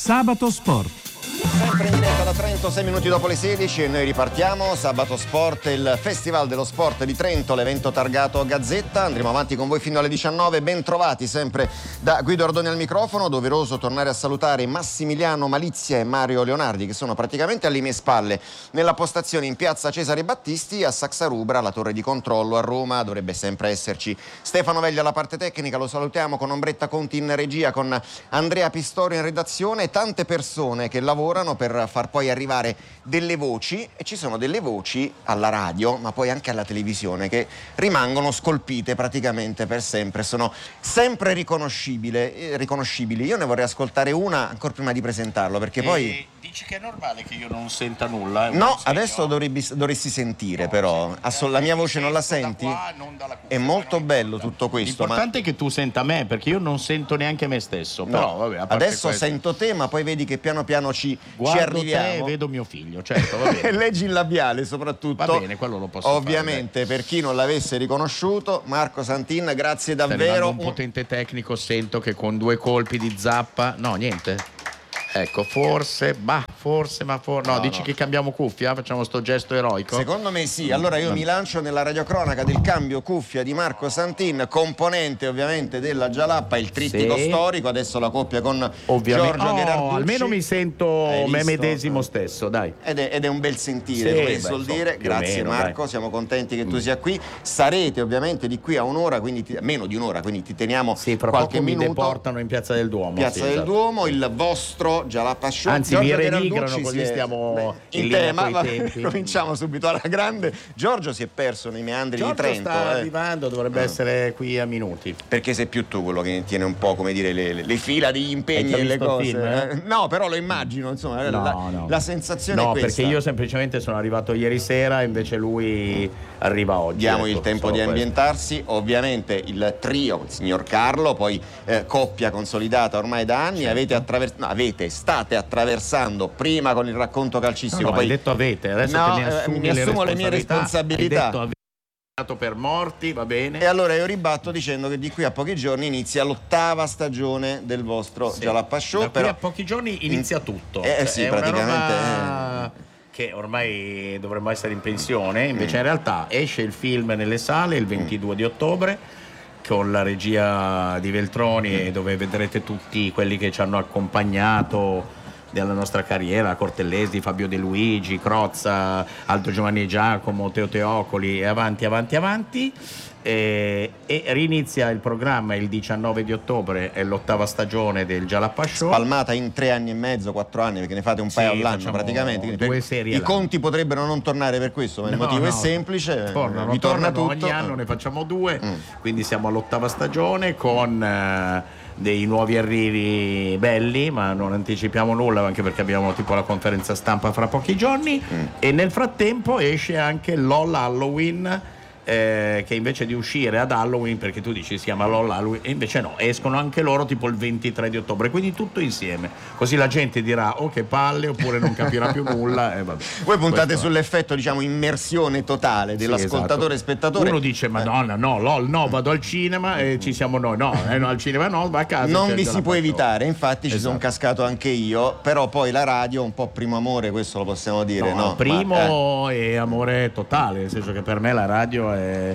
Sabato Sport. Sempre in diretta da Trento, 6 minuti dopo le 16 e noi ripartiamo. Sabato Sport, il Festival dello Sport di Trento, l'evento targato Gazzetta. Andremo avanti con voi fino alle 19. Ben trovati sempre da Guido Ardoni al microfono. Doveroso tornare a salutare Massimiliano Malizia e Mario Leonardi, che sono praticamente alle mie spalle nella postazione in piazza Cesare Battisti. A Saxarubra, la torre di controllo a Roma, dovrebbe sempre esserci Stefano Veglia alla parte tecnica. Lo salutiamo con Ombretta Conti in regia, con Andrea Pistorio in redazione. Tante persone che lavorano per far poi arrivare delle voci, e ci sono delle voci alla radio ma poi anche alla televisione che rimangono scolpite praticamente per sempre, sono sempre riconoscibili. Io ne vorrei ascoltare una ancora prima di presentarlo, perché poi dici che è normale che io non senta nulla? No, adesso dovresti sentire, no, però la mia voce non la senti? Qua, non cuffia, è molto bello tutto questo. L'importante è che tu senta me, perché io non sento neanche me stesso. No, però vabbè, adesso sento te, ma poi vedi che piano piano ci arriviamo. Te e vedo mio figlio, certo, va bene. Leggi il labiale soprattutto. Va bene, quello lo posso ovviamente fare, per chi non l'avesse riconosciuto, Marco Santin, grazie davvero. Un potente tecnico, sento che con 2 colpi di zappa, no, niente. Ecco, forse, no, dici che cambiamo cuffia? Facciamo sto gesto eroico? Secondo me sì. Allora io mi lancio nella radiocronaca del cambio cuffia di Marco Santin, componente ovviamente della Gialappa, il trittico storico, adesso la coppia con Giorgio Gherarducci. Almeno mi sento me medesimo stesso, dai. Ed è un bel sentire, come suol dire. Grazie Marco, dai. Siamo contenti che tu sia qui. Sarete ovviamente di qui a un'ora, quindi meno di un'ora, quindi ti teniamo qualche minuto. Mi deportano in Piazza del Duomo. Piazza del Duomo, il vostro Gialappa Show. Anzi, Giorgio mi renigrano, così stiamo in tema. Cominciamo subito alla grande. Giorgio si è perso nei meandri di Trento. Sta arrivando, dovrebbe essere qui a minuti. Perché sei più tu quello che tiene un po', come dire, le fila di impegni e le cose. Film, No, però lo immagino, insomma, la sensazione è questa. No, perché io semplicemente sono arrivato ieri sera, invece lui arriva oggi. Diamo il tempo di ambientarsi. Ovviamente il trio, il signor Carlo, poi coppia consolidata ormai da anni. State attraversando, prima con il racconto calcistico. Poi hai detto avete, adesso mi assumo le mie responsabilità. Hai detto per morti, va bene. E allora io ribatto dicendo che di qui a pochi giorni inizia l'8ª stagione del vostro Gialappa Show. Da qui a pochi giorni inizia tutto. Sì, praticamente. Che ormai dovremmo essere in pensione, invece in realtà esce il film nelle sale il 22 di ottobre con la regia di Veltroni, dove vedrete tutti quelli che ci hanno accompagnato della nostra carriera, Cortellesi, Fabio De Luigi, Crozza, Aldo Giovanni e Giacomo, Teo Teocoli, e avanti. E rinizia il programma il 19 di ottobre, è l'8ª stagione del Gialappa Show, spalmata in 3 anni e mezzo, 4 anni, perché ne fate un paio all'anno praticamente. 2 serie i conti potrebbero non tornare per questo, ma il motivo è semplice, torna tutto. Ogni anno ne facciamo 2, quindi siamo all'8ª stagione con dei nuovi arrivi belli, ma non anticipiamo nulla anche perché abbiamo tipo la conferenza stampa fra pochi giorni. E nel frattempo esce anche LOL Halloween, che invece di uscire ad Halloween, perché tu dici si chiama LOL Halloween, e invece no, escono anche loro tipo il 23 di ottobre, quindi tutto insieme, così la gente dirà che palle, oppure non capirà più nulla, e vabbè. Voi puntate sull'effetto, diciamo, immersione totale dell'ascoltatore e spettatore. Uno dice Madonna, no, LOL, no, vado al cinema e ci siamo noi, no, al cinema no, va a casa. Non vi si può evitare, infatti ci sono cascato anche io, però poi la radio un po' primo amore, questo lo possiamo dire, no? Primo e amore totale, nel senso che per me la radio è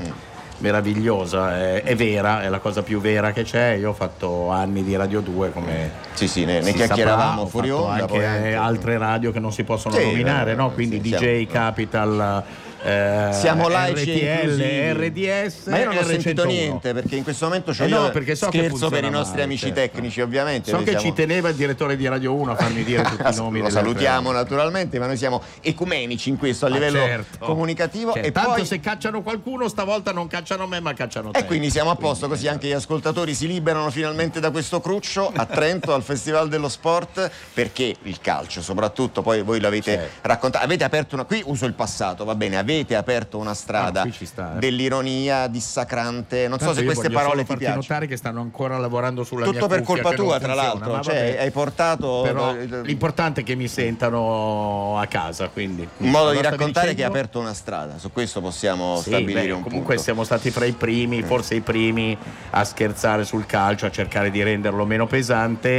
meravigliosa, è vera, è la cosa più vera che c'è. Io ho fatto anni di Radio 2, come ne chiacchieravamo fuori onda, anche altre radio che non si possono nominare, no? Quindi DJ Capital, siamo laici RTL, RDS, ma io non ho sentito niente, perché in questo momento scherzo per i nostri amici tecnici, ovviamente. So che ci teneva il direttore di Radio 1 a farmi dire tutti i nomi. Lo salutiamo naturalmente, ma noi siamo ecumenici in questo a livello comunicativo. E tanto poi, se cacciano qualcuno, stavolta non cacciano me, ma cacciano te. E quindi siamo a posto, così anche gli ascoltatori si liberano finalmente da questo cruccio a Trento al Festival dello Sport, perché il calcio soprattutto, poi voi l'avete raccontato, avete aperto qui uso il passato, va bene, avete aperto una strada dell'ironia dissacrante. Non so se queste parole ti piacciono. Notare che stanno ancora lavorando sulla tutto mia per cuffia, colpa tua, tra l'altro, hai portato. Però l'importante è che mi sentano a casa, quindi un modo di raccontare che hai aperto una strada, su questo possiamo stabilire un comunque punto. Siamo stati fra i primi, forse i primi a scherzare sul calcio, a cercare di renderlo meno pesante.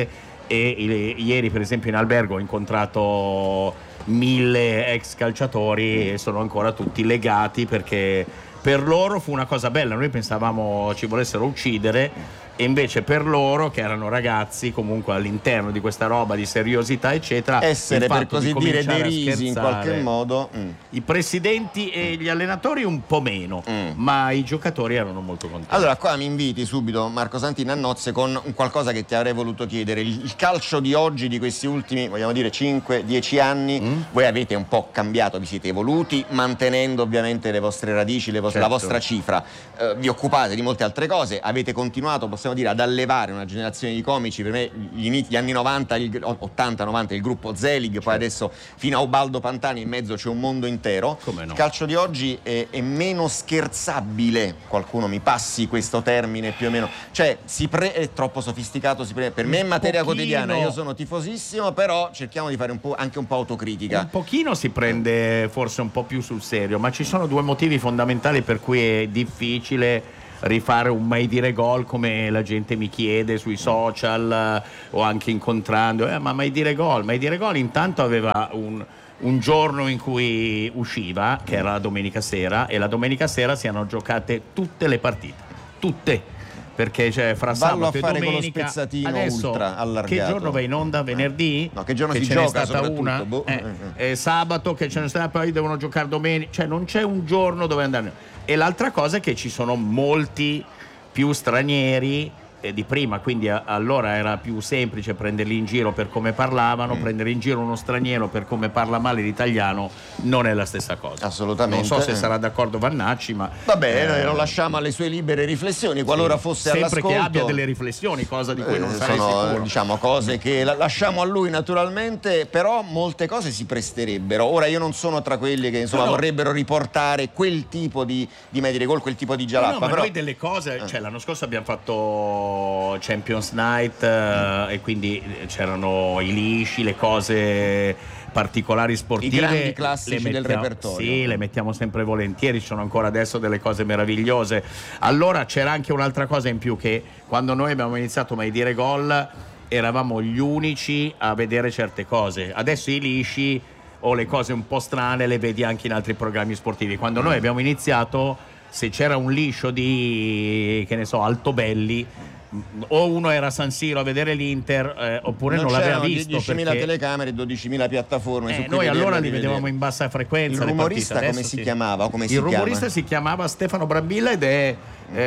e ieri per esempio in albergo ho incontrato 1000 ex calciatori e sono ancora tutti legati, perché per loro fu una cosa bella. Noi pensavamo ci volessero uccidere, e invece per loro, che erano ragazzi comunque all'interno di questa roba di seriosità eccetera, essere per così dire derisi in qualche modo. I presidenti e gli allenatori un po' meno, ma i giocatori erano molto contenti. Allora qua mi inviti subito, Marco Santini, a nozze con un qualcosa che ti avrei voluto chiedere. Il calcio di oggi, di questi ultimi, vogliamo dire 5-10 anni, voi avete un po' cambiato, vi siete evoluti mantenendo ovviamente le vostre radici, la vostra cifra, vi occupate di molte altre cose, avete continuato, possiamo dire, ad allevare una generazione di comici. Per me gli anni 90, 80-90 il gruppo Zelig, poi adesso fino a Ubaldo Pantani, in mezzo c'è un mondo intero. Come no? Il calcio di oggi è meno scherzabile, qualcuno mi passi questo termine più o meno, cioè è troppo sofisticato, per me è materia quotidiana, io sono tifosissimo, però cerchiamo di fare anche un po' autocritica. Un pochino si prende forse un po' più sul serio, ma ci sono due motivi fondamentali per cui è difficile rifare un mai dire gol, come la gente mi chiede sui social o anche incontrando, ma mai dire gol intanto aveva un giorno in cui usciva, che era la domenica sera, e la domenica sera si erano giocate tutte le partite, tutte, perché fra sabato e domenica. Con lo spezzatino adesso ultra allargato. Che giorno va in onda? Venerdì? No, che giorno che si ce gioca n'è stata una? Sabato che ce ne sta, poi devono giocare domenica, cioè non c'è un giorno dove andare. E l'altra cosa è che ci sono molti più stranieri di prima, quindi allora era più semplice prenderli in giro per come parlavano. Prendere in giro uno straniero per come parla male l'italiano non è la stessa cosa. Assolutamente. Non so se sarà d'accordo Vannacci, ma vabbè, noi lo lasciamo alle sue libere riflessioni, qualora fosse sempre all'ascolto, che abbia delle riflessioni, cosa di cui non sarei sicuro. Diciamo cose che lasciamo a lui naturalmente, però molte cose si presterebbero. Ora io non sono tra quelli che vorrebbero riportare quel tipo di Medire Gol, quel tipo di Gialappa, ma però noi delle cose, l'anno scorso abbiamo fatto Champions Night e quindi c'erano i lisci, le cose particolari sportive, i grandi classici del repertorio. Sì, le mettiamo sempre volentieri, ci sono ancora adesso delle cose meravigliose. Allora c'era anche un'altra cosa in più, che quando noi abbiamo iniziato Mai Dire Gol eravamo gli unici a vedere certe cose. Adesso i lisci o le cose un po' strane le vedi anche in altri programmi sportivi. Quando noi abbiamo iniziato, se c'era un liscio di, che ne so, Altobelli, o uno era a San Siro a vedere l'Inter, oppure non l'aveva visto, 10.000 perché telecamere, 12.000 piattaforme su cui noi allora li vedere. vedevamo in bassa frequenza. Il rumorista come si chiamava? Il rumorista si chiamava Stefano Brambilla ed è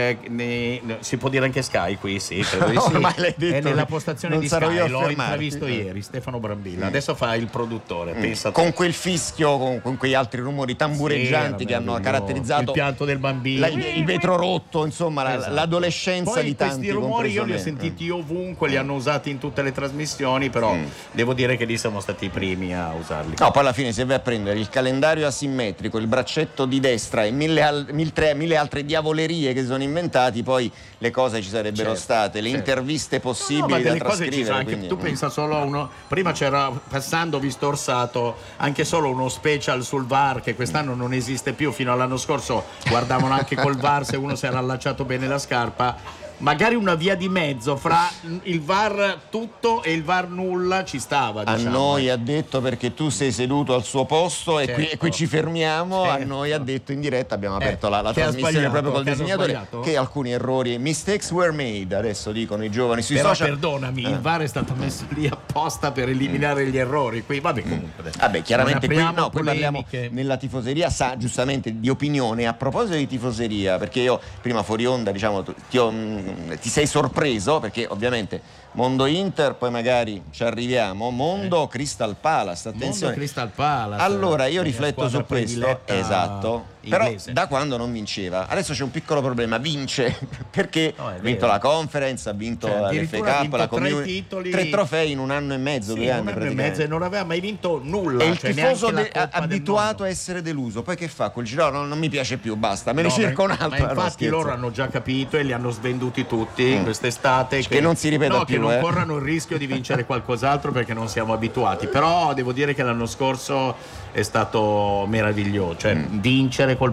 si può dire anche Sky qui, sì, credo di sì. Ormai l'hai detto, è nella postazione di Sky, l'ho intravisto ieri, Stefano Brambilla. Adesso fa il produttore, pensa con quel fischio, con quei altri rumori tambureggianti che hanno caratterizzato il pianto del bambino, il vetro rotto, insomma, l'adolescenza poi di tanti. Questi rumori io li ho sentiti ovunque, li hanno usati in tutte le trasmissioni, però devo dire che lì siamo stati i primi a usarli. No, poi alla fine se vai a prendere il calendario asimmetrico, il braccetto di destra e mille altre diavolerie che sono inventati, poi le cose ci sarebbero state, le interviste possibili da trascrivere. Anche tu pensa solo a uno, prima c'era, passando visto Orsato, anche solo uno special sul VAR che quest'anno non esiste più, fino all'anno scorso guardavano anche col VAR se uno si era allacciato bene la scarpa. Magari una via di mezzo fra il VAR tutto e il VAR nulla ci stava, diciamo. A noi ha detto, perché tu sei seduto al suo posto e qui ci fermiamo, a noi ha detto in diretta, abbiamo aperto la trasmissione proprio col disegnatore, che alcuni errori, mistakes were made, adesso dicono i giovani sui però social. Perdonami, il VAR è stato messo lì apposta per eliminare gli errori, qui vabbè, comunque vabbè, chiaramente qui parliamo nella tifoseria, sa giustamente di opinione. A proposito di tifoseria, perché io prima fuori onda, diciamo, ti sei sorpreso, perché ovviamente Mondo Inter, poi magari ci arriviamo, Mondo Crystal Palace, attenzione. Mondo Crystal Palace. Allora io rifletto su questo, esatto, inglese. Però da quando non vinceva, adesso c'è un piccolo problema, vince perché ha vinto la Conference, ha vinto l'FA Cup, la Community, 3 trofei in un anno e mezzo, 2 anni praticamente. Un anno e mezzo, e non aveva mai vinto nulla. E il tifoso abituato a essere deluso, poi che fa? Quel giro non mi piace più, basta, me ne cerco un altro. Ma infatti loro hanno già capito e li hanno svenduti tutti quest'estate, che non si ripeta più, che non corrano il rischio di vincere qualcos'altro, perché non siamo abituati. Però devo dire che l'anno scorso è stato meraviglioso, cioè vincere col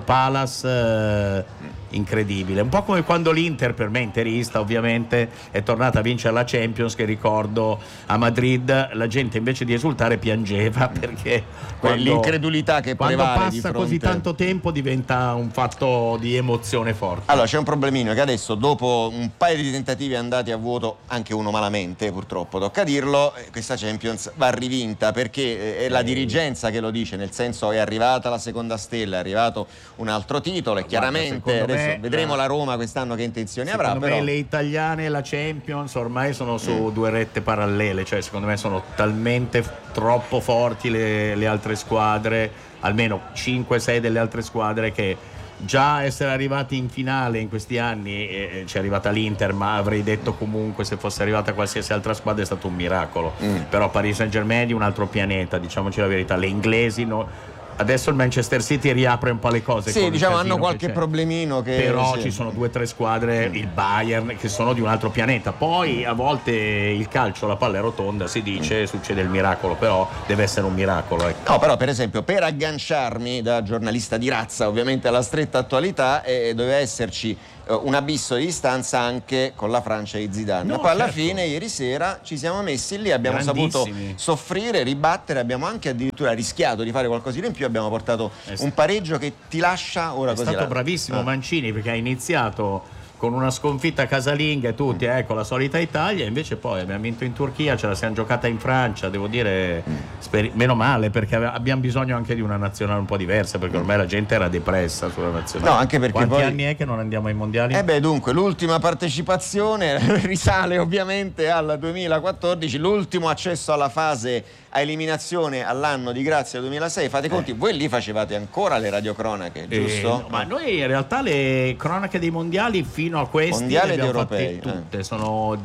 Palace incredibile, un po' come quando l'Inter, per me interista ovviamente, è tornata a vincere la Champions, che ricordo a Madrid la gente invece di esultare piangeva, perché l'incredulità che quando prevale passa di fronte... così tanto tempo diventa un fatto di emozione forte. Allora c'è un problemino, che adesso dopo un paio di tentativi andati a vuoto, anche uno malamente purtroppo tocca dirlo, questa Champions va rivinta, perché è la dirigenza che lo dice, nel senso è arrivata la seconda stella, è arrivato un altro titolo e chiaramente adesso vedremo la Roma quest'anno che intenzioni avrà. Secondo me le italiane e la Champions ormai sono su due rette parallele, cioè secondo me sono talmente troppo forti le altre squadre, almeno 5-6 delle altre squadre, che già essere arrivati in finale in questi anni, c'è arrivata l'Inter, ma avrei detto comunque se fosse arrivata qualsiasi altra squadra è stato un miracolo. Però Paris Saint-Germain è di un altro pianeta, diciamoci la verità, le inglesi adesso il Manchester City riapre un po' le cose. Sì, diciamo hanno qualche problemino però sì. Ci sono 2 o 3 squadre, il Bayern, che sono di un altro pianeta. Poi a volte il calcio, la palla è rotonda, si dice, succede il miracolo, però deve essere un miracolo, ecco. No, però per esempio, per agganciarmi da giornalista di razza ovviamente alla stretta attualità, doveva esserci un abisso di distanza anche con la Francia di Zidane. Poi alla fine ieri sera ci siamo messi lì, abbiamo saputo soffrire, ribattere, abbiamo anche addirittura rischiato di fare qualcosina in più, abbiamo portato un pareggio che ti lascia ora così. È stato bravissimo Mancini, perché ha iniziato con una sconfitta casalinga e tutti, ecco, la solita Italia, invece poi abbiamo vinto in Turchia, ce la siamo giocata in Francia, devo dire, meno male, perché abbiamo bisogno anche di una nazionale un po' diversa, perché ormai la gente era depressa sulla nazionale. No, anche perché quanti anni è che non andiamo ai mondiali? Dunque l'ultima partecipazione risale ovviamente al 2014, l'ultimo accesso alla fase a eliminazione all'anno di Grazia 2006. Fate conti, voi lì facevate ancora le radiocronache, giusto? No, ma noi in realtà le cronache dei mondiali fino a questi mondiali le abbiamo europei, fatte tutte, sono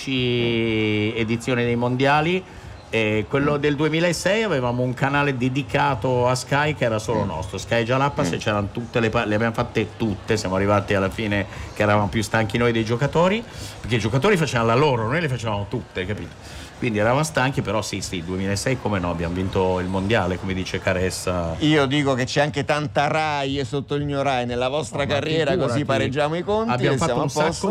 10 edizioni dei mondiali. E quello del 2006 avevamo un canale dedicato a Sky che era solo nostro, Sky Jalapas, e c'erano tutte le abbiamo fatte tutte, siamo arrivati alla fine che eravamo più stanchi noi dei giocatori, perché i giocatori facevano la loro, noi le facevamo tutte, capito? Quindi eravamo stanchi, però sì, 2006 come no, abbiamo vinto il mondiale, come dice Caressa. Io dico che c'è anche tanta Rai e sottolineo Rai nella vostra carriera, figurati, così pareggiamo i conti. Abbiamo fatto un sacco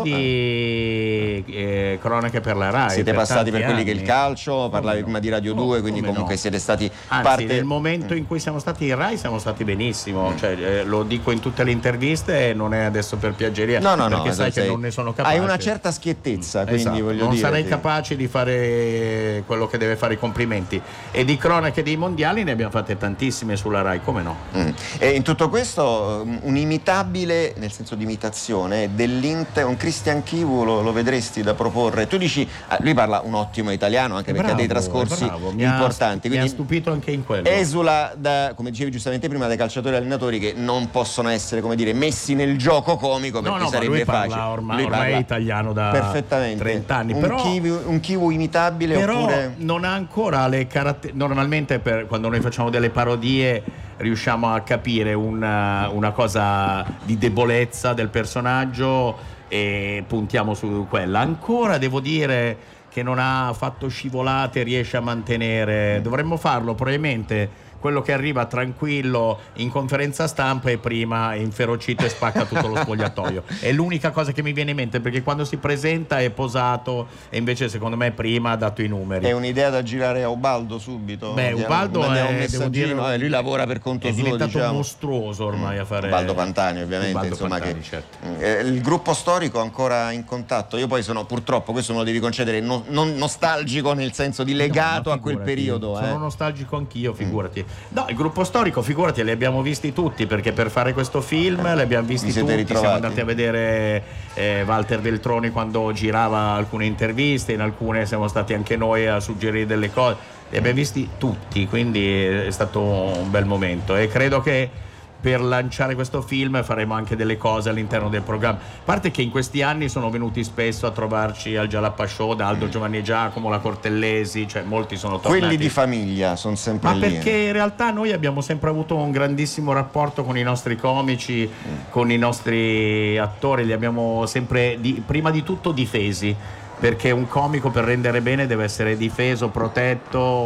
di cronache per la Rai. Siete passati per quelli che il calcio, parlavi prima di Radio 2, quindi comunque siete stati parte. Nel momento in cui siamo stati in Rai siamo stati benissimo, cioè, lo dico in tutte le interviste e non è adesso per piaggeria, perché sai che non ne sono capace. Hai una certa schiettezza, quindi esatto, voglio non dire, sarei capace di fare quello che deve fare i complimenti, e di cronache dei mondiali ne abbiamo fatte tantissime sulla Rai, come no? E in tutto questo un imitabile, nel senso di imitazione, dell'Inter, un Christian Chivu lo vedresti da proporre? Tu dici, lui parla un ottimo italiano, anche perché ha dei trascorsi importanti, mi ha stupito anche in quello. Esula da, come dicevi giustamente prima, dai calciatori e allenatori che non possono essere, come dire, messi nel gioco comico, perché sarebbe facile. Ormai è italiano da perfettamente 30 anni, un Chivu imitabile. Però oppure... non ha ancora le caratteristiche. Normalmente quando noi facciamo delle parodie riusciamo a capire una cosa di debolezza del personaggio e puntiamo su quella. Ancora devo dire che non ha fatto scivolate, riesce a mantenere. Dovremmo farlo probabilmente. Quello che arriva tranquillo in conferenza stampa e prima inferocito e spacca tutto lo spogliatoio. È l'unica cosa che mi viene in mente, perché quando si presenta è posato e invece secondo me prima ha dato i numeri. È un'idea da girare a Ubaldo subito. Ubaldo devo dire, lui lavora per conto suo, è diventato mostruoso ormai a fare. Ubaldo Pantani ovviamente, Ubaldo insomma, Pantani, che certo. Il gruppo storico ancora in contatto. Io poi sono, purtroppo, questo me lo devi concedere, non nostalgico nel senso di legato a quel periodo. Sono nostalgico anch'io, figurati. No, il gruppo storico, figurati, li abbiamo visti tutti, perché per fare questo film li abbiamo visti tutti. Ritrovati. Siamo andati a vedere Walter Veltroni quando girava alcune interviste, in alcune siamo stati anche noi a suggerire delle cose, li abbiamo visti tutti, quindi è stato un bel momento e credo che per lanciare questo film faremo anche delle cose all'interno del programma, a parte che in questi anni sono venuti spesso a trovarci al Jalappa Show da Aldo Giovanni e Giacomo, la Cortellesi, cioè molti sono tornati. Quelli di famiglia sono sempre lì. Ma perché in realtà noi abbiamo sempre avuto un grandissimo rapporto con i nostri comici, con i nostri attori, li abbiamo sempre prima di tutto difesi, perché un comico per rendere bene deve essere difeso, protetto,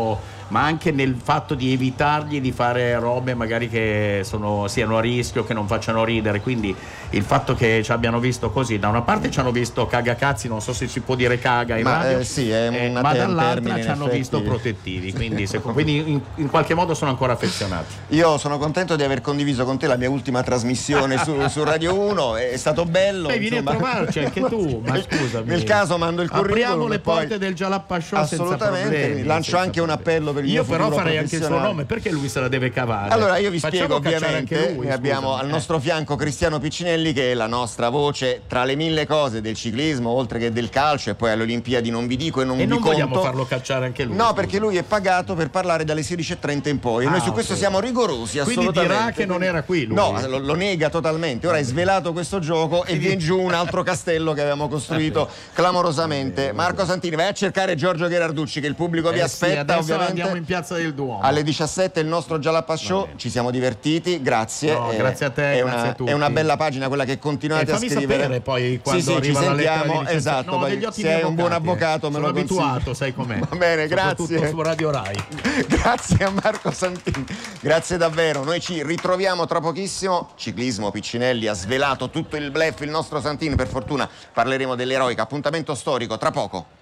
ma anche nel fatto di evitargli di fare robe magari che siano a rischio, che non facciano ridere. Quindi il fatto che ci abbiano visto così, da una parte ci hanno visto cagacazzi, non so se si può dire caga in radio, sì, è ma dall'altra termine, ci hanno visto protettivi, quindi in qualche modo sono ancora affezionati. Io sono contento di aver condiviso con te la mia ultima trasmissione su Radio 1, è stato bello. Vieni a trovarci anche tu, ma scusami. Nel caso mando il curriculum. Apriamo le porte del Jalappa Show senza problemi. Lancio anche un appello per il mio futuro Io però farei anche il suo professionale. nome, perché lui se la deve cavare. Allora io vi Facciamo spiego ovviamente, lui, abbiamo al nostro fianco Cristiano Piccinelli, che è la nostra voce tra le mille cose del ciclismo, oltre che del calcio, e poi alle Olimpiadi non vi dico e non vi conto. E non vogliamo farlo cacciare anche lui? No, perché lui è pagato per parlare dalle 16:30 in poi, e noi su questo siamo rigorosi, assolutamente. Quindi dirà che non era qui lui. No, lo nega totalmente. Ora è svelato questo gioco e viene giù un altro castello che avevamo costruito clamorosamente. Marco Santini, vai a cercare Giorgio Gherarducci, che il pubblico vi aspetta. Adesso ovviamente andiamo in Piazza del Duomo alle 17, il nostro Jalappa Show. Ci siamo divertiti, grazie. Grazie a te, grazie a tutti. È una bella pagina quella che continuate a scrivere. Sapere poi quando ci arriva la lettera sentiamo, di esatto. Poi, se è un buon avvocato me lo consigli. Sono abituato, sai com'è. Va bene, grazie. Soprattutto su Radio Rai. Grazie a Marco Santini, grazie davvero. Noi ci ritroviamo tra pochissimo. Ciclismo, Piccinelli ha svelato tutto il bluff, il nostro Santini, per fortuna parleremo dell'eroica. Appuntamento storico tra poco.